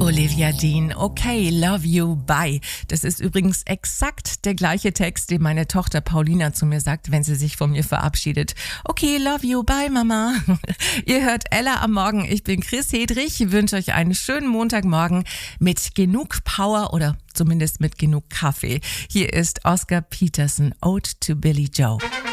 Olivia Dean, okay, love you, bye. Das ist übrigens exakt der gleiche Text, den meine Tochter Paulina zu mir sagt, wenn sie sich von mir verabschiedet. Okay, love you, bye, Mama. Ihr hört Ella am Morgen. Ich bin Chris Hedrich. Ich wünsche euch einen schönen Montagmorgen mit genug Power oder zumindest mit genug Kaffee. Hier ist Oscar Peterson, Ode to Billy Joe.